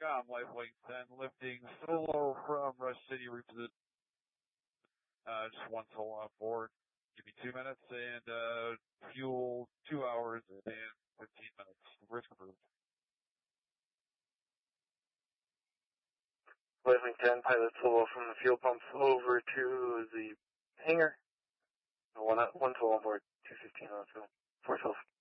Com, LifeLink 10, lifting solo from Rush City reposition. Just one solo on board. Give me 2 minutes and fuel 2 hours and 15 minutes. Risk approved. LifeLink 10, pilot solo from the fuel pumps over to the hangar. One solo on board, 215 on fuel. 412.